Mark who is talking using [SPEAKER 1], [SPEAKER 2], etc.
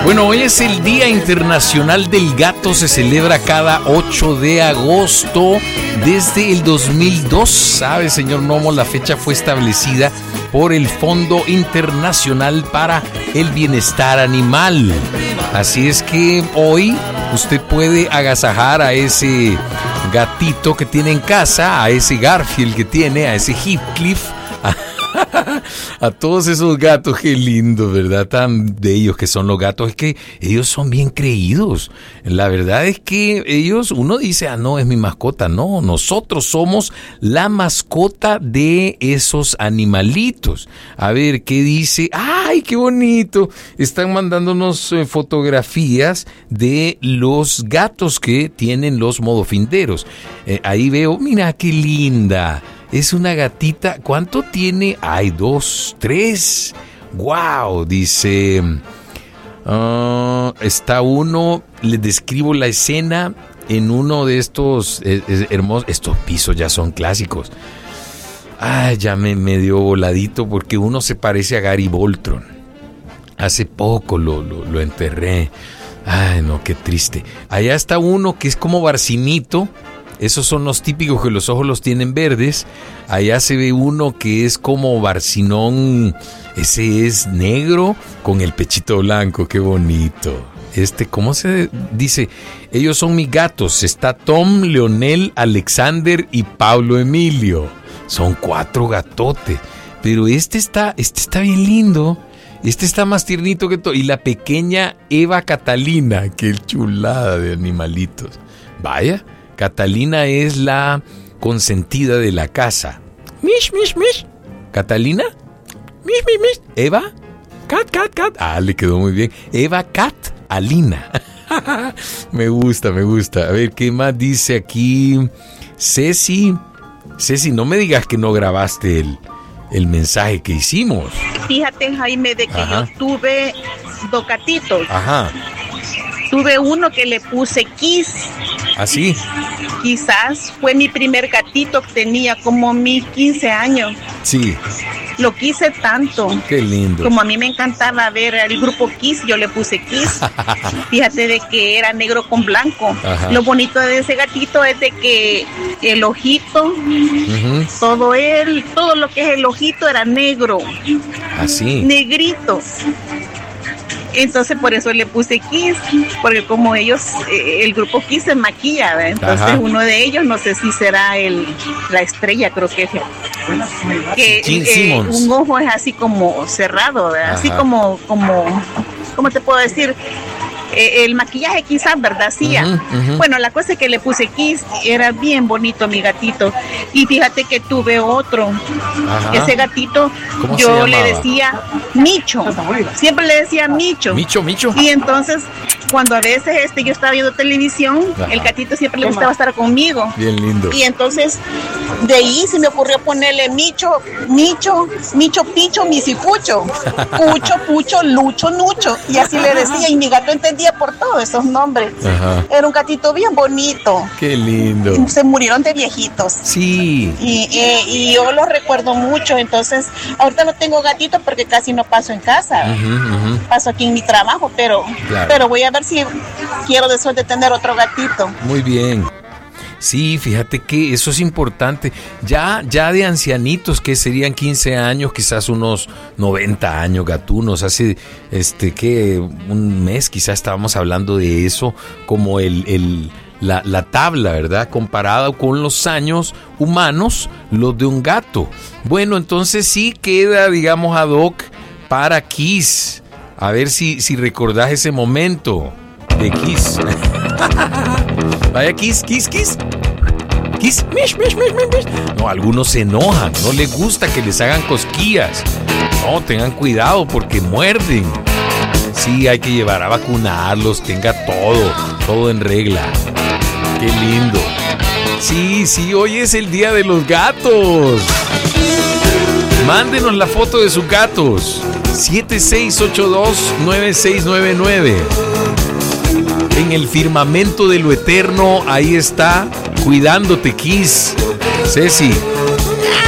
[SPEAKER 1] Bueno, hoy es el Día Internacional del Gato, se celebra cada 8 de agosto desde el 2002. ¿Sabe, señor Nomo? La fecha fue establecida por el Fondo Internacional para el Bienestar Animal. Así es que hoy usted puede agasajar a ese gatito que tiene en casa, a ese Garfield que tiene, a ese Heathcliff, a todos esos gatos. Qué lindo, ¿verdad? Tan bellos que son los gatos. Es que ellos son bien creídos. La verdad es que ellos, uno dice, no, es mi mascota. No, nosotros somos la mascota de esos animalitos. A ver, ¿qué dice? ¡Ay, qué bonito! Están mandándonos fotografías de los gatos que tienen los modofinderos. Ahí veo, mira qué linda. Es una gatita. ¿Cuánto tiene? Hay 2, 3. ¡Wow! Dice. Está uno. Les describo la escena en uno de estos hermosos. Estos pisos ya son clásicos. Ya me dio voladito porque uno se parece a Gary Boltron. Hace poco lo enterré. Ay, no, qué triste. Allá está uno que es como Barcinito. Esos son los típicos que los ojos los tienen verdes. Allá se ve uno que es como Barcinón. Ese es negro con el pechito blanco. Qué bonito. ¿Cómo se dice? Ellos son mis gatos. Está Tom, Leonel, Alexander y Pablo Emilio. Son 4 gatotes. Pero este está bien lindo. Este está más tiernito que todo. Y la pequeña Eva Catalina. Qué chulada de animalitos. Vaya. Catalina es la consentida de la casa. Mish, mish, mish. ¿Catalina? Mish, mish, mish. ¿Eva? Cat, cat, cat. Le quedó muy bien. Eva Cat Alina. Me gusta. A ver, ¿qué más dice aquí? Ceci, no me digas que no grabaste el mensaje que hicimos.
[SPEAKER 2] Fíjate, Jaime, de que yo tuve 2 gatitos.
[SPEAKER 1] Ajá.
[SPEAKER 2] Tuve uno que le puse Kiss.
[SPEAKER 1] ¿Así?
[SPEAKER 2] Quizás fue mi primer gatito, tenía como mis 15 años.
[SPEAKER 1] Sí.
[SPEAKER 2] Lo quise tanto.
[SPEAKER 1] Qué lindo.
[SPEAKER 2] Como a mí me encantaba ver el grupo Kiss, yo le puse Kiss. Fíjate de que era negro con blanco. Ajá. Lo bonito de ese gatito es de que el ojito, todo lo que es el ojito era negro.
[SPEAKER 1] Así.
[SPEAKER 2] Negrito. Entonces por eso le puse Kiss, porque como ellos, el grupo Kiss se maquilla, ¿verdad? Entonces uno de ellos, no sé si será la estrella, creo que un ojo es así como cerrado, ¿verdad? Así como, ¿cómo te puedo decir? El maquillaje quizás, ¿verdad? Hacía. Bueno, la cosa es que le puse Kiss, era bien bonito mi gatito. Y fíjate que tuve otro. Ese gatito, yo le decía Micho. Siempre le decía Micho.
[SPEAKER 1] Micho.
[SPEAKER 2] Y entonces, cuando a veces yo estaba viendo televisión, el gatito siempre le gustaba estar conmigo.
[SPEAKER 1] Bien lindo.
[SPEAKER 2] Y entonces, de ahí se me ocurrió ponerle Micho, Picho, Misipucho, Pucho, Pucho, Lucho, Nucho. Y así le decía, y mi gato entendía por todos esos nombres. Era un gatito bien bonito.
[SPEAKER 1] Qué lindo.
[SPEAKER 2] Se murieron de viejitos.
[SPEAKER 1] Sí.
[SPEAKER 2] Y yo los recuerdo mucho. Entonces, ahorita no tengo gatitos porque casi no paso en casa. Paso aquí en mi trabajo, pero voy a ver si quiero después de tener otro gatito.
[SPEAKER 1] Muy bien. Sí, fíjate que eso es importante. Ya de ancianitos, que serían 15 años, quizás unos 90 años gatunos. Hace un mes quizás estábamos hablando de eso, como la tabla, ¿verdad? Comparada con los años humanos, los de un gato. Bueno, entonces sí queda, digamos, ad hoc para Kiss. A ver si recordás ese momento de Kiss. Vaya, Kiss. Kiss, mish. No, algunos se enojan, no les gusta que les hagan cosquillas. No, tengan cuidado porque muerden. Sí, hay que llevar a vacunarlos, tenga todo en regla. Qué lindo. Sí, hoy es el día de los gatos. Mándenos la foto de sus gatos. 7682-9699. En el firmamento de lo eterno, ahí está, cuidándote, Kiss. Ceci.